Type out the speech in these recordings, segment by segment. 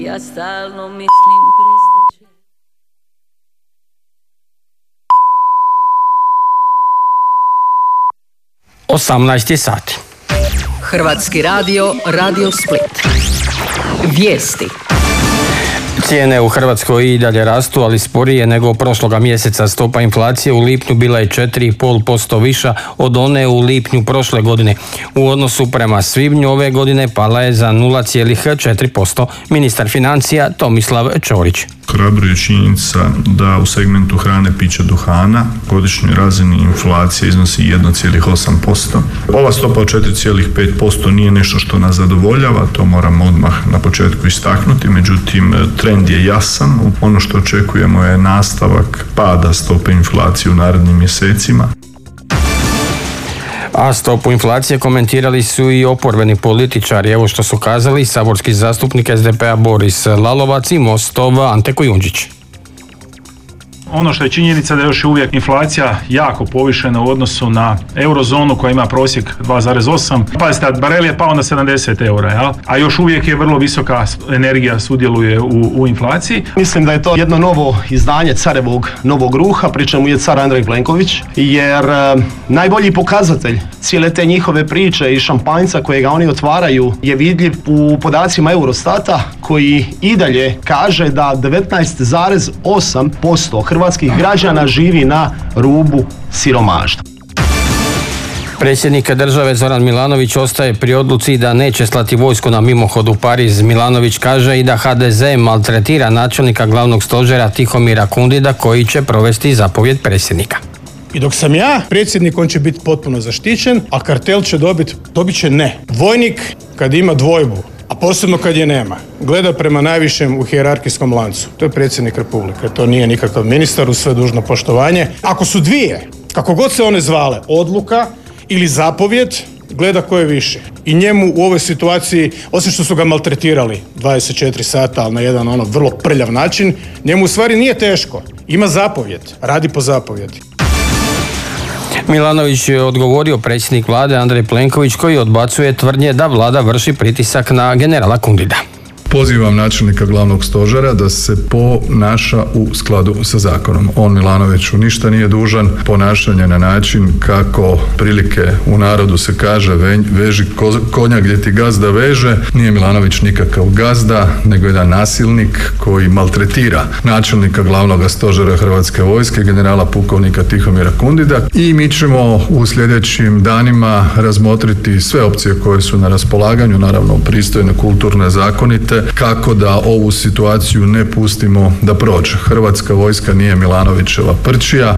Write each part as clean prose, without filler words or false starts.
Ja stalno mislim prestaće. Osamnaest sati. Hrvatski radio, Radio Split. Vijesti. Cijene u Hrvatskoj i dalje rastu, ali sporije nego prošloga mjeseca. Stopa inflacije u lipnju bila je 4,5% viša od one u lipnju prošle godine. U odnosu prema svibnju ove godine pala je za 0,4%. Ministar financija Tomislav Ćorić. Ohrabruje činjenica da u segmentu hrane, pića, duhana godišnjoj razini inflacija iznosi 1,8%. Ova stopa od 4,5% nije nešto što nas zadovoljava, to moramo odmah na početku istaknuti, međutim trend je jasan. Ono što očekujemo je nastavak pada stope inflacije u narednim mjesecima. A stopu inflacije komentirali su i oporbeni političari. Evo što su kazali saborski zastupnik SDP-a Boris Lalovac i Mostov Ante Kujundžić. Ono što je činjenica da je još uvijek inflacija jako povišena u odnosu na eurozonu koja ima prosjek 2,8. Pazite, barel je pao na 70 eura, a još uvijek je vrlo visoka energija sudjeluje u inflaciji. Mislim da je to jedno novo izdanje carevog novog ruha, pri čemu je car Andrej Plenković, jer najbolji pokazatelj cijele te njihove priče i šampanjca kojega oni otvaraju je vidljiv u podacima Eurostata koji i dalje kaže da 19,8% hrvatskih građana živi na rubu siromaštva. Predsjednik države Zoran Milanović ostaje pri odluci da neće slati vojsku na mimohod u Pariz. Milanović kaže i da HDZ maltretira načelnika glavnog stožera Tihomira Kundida koji će provesti zapovjed predsjednika. I dok sam ja predsjednik, on će biti potpuno zaštićen, a kartel će dobit će ne. Vojnik kad ima dvojbu, a posebno kad je nema, gleda prema najvišem u hijerarhijskom lancu. To je predsjednik Republike, to nije nikakav ministar, uz sve dužno poštovanje. Ako su dvije, kako god se one zvale, odluka ili zapovjed, gleda ko je više. I njemu u ovoj situaciji, osim što su ga maltretirali 24 sata, ali na jedan vrlo prljav način, njemu u stvari nije teško. Ima zapovjed, radi po zapovjedi. Milanović je odgovorio predsjednik vlade Andrej Plenković koji odbacuje tvrdnje da vlada vrši pritisak na generala Kundida. Pozivam načelnika glavnog stožera da se ponaša u skladu sa zakonom. On Milanoviću ništa nije dužan, ponašanje na način kako prilike u narodu se kaže veži konja gdje ti gazda veže. Nije Milanović nikakav gazda, nego jedan nasilnik koji maltretira načelnika glavnog stožera Hrvatske vojske, generala pukovnika Tihomira Kundida. I mi ćemo u sljedećim danima razmotriti sve opcije koje su na raspolaganju, naravno pristojne, kulturne, zakonite, kako da ovu situaciju ne pustimo da prođe. Hrvatska vojska nije Milanovićeva prčija.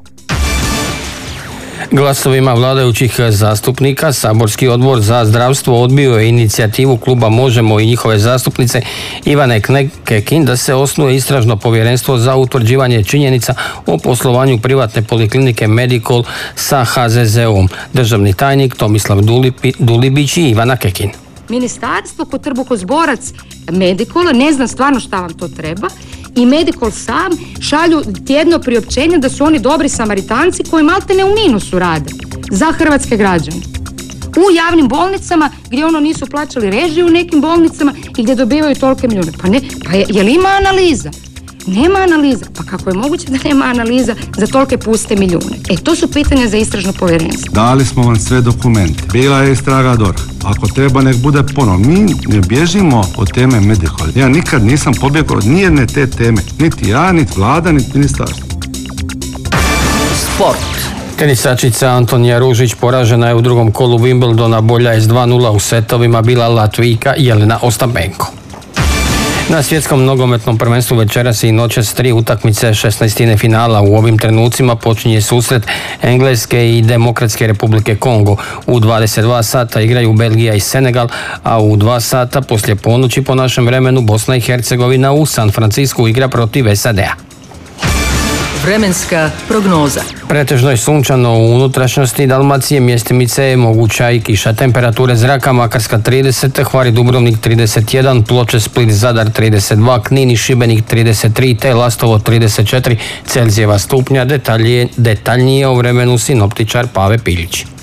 Glasovima vladajućih zastupnika saborski odbor za zdravstvo odbio je inicijativu kluba Možemo i njihove zastupnice Ivane Kekin da se osnuje istražno povjerenstvo za utvrđivanje činjenica o poslovanju privatne poliklinike Medikol sa HZZO-om. Državni tajnik Tomislav Dulibić i Ivana Kekin. Ministarstvo kod trbuhozborac Medikola ne znam stvarno šta vam to treba i Medikol sam šalju tjedno priopćenje da su oni dobri Samaritanci koji maltene u minusu rade za hrvatske građane. U javnim bolnicama gdje nisu plaćali režiju u nekim bolnicama i gdje dobivaju tolike milijune. Je li ima analiza? Nema analiza. Pa kako je moguće da nema analiza za tolike puste milijune? To su pitanja za istražno povjerenstvo. Dali smo vam sve dokumente. Bila je istraga DORH. Ako treba nek bude ponovno. Mi ne bježimo od teme Medikol. Ja nikad nisam pobjegao od nijedne te teme. Niti ja, niti vlada, niti ministarstvo. Sport. Tenisačica Antonija Ružić poražena je u drugom kolu Wimbledona, bolja je s 2:0 u setovima bila Latvijka Jelena Ostapenko. Na svjetskom nogometnom prvenstvu večeras i noćas 3 utakmice 16. finala. U ovim trenucima počinje susret Engleske i Demokratske Republike Kongo. U 22 sata igraju Belgija i Senegal, a u 2 sata poslije ponoći po našem vremenu Bosna i Hercegovina u San Francisku igra protiv SAD-a. Vremenska prognoza. Pretežno je sunčano u unutrašnjosti Dalmacije, mjestimice je moguća i kiša. Temperature zraka Makarska 30, Hvar i Dubrovnik 31, Ploče, Split, Zadar 32, Knin i Šibenik 33, te Lastovo 34 Celzijeva stupnja. Detaljnije o vremenu sinoptičar Pave Piljić.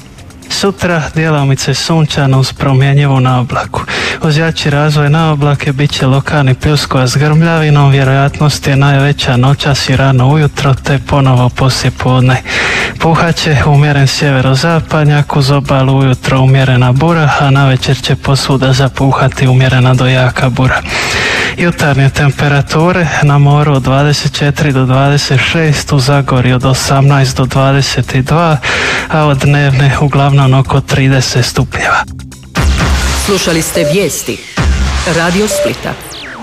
Sutra djelomice sunčano uz promjenjivu naoblaku. Uz jači razvoj naoblake bit će lokalni pljuskova s grmljavinom, vjerojatnost je najveća noćas i rano ujutro te ponovo poslije podne. Puhat će umjeren sjeverozapadnjak, uz obalu ujutro umjerena bura, a navečer će posvuda zapuhati umjerena do jaka bura. Jutarnje temperature na moru od 24 do 26, u Zagorju od 18 do 22, a od dnevne uglavnom oko 30 stupnjeva. Slušali ste vijesti Radio Splita.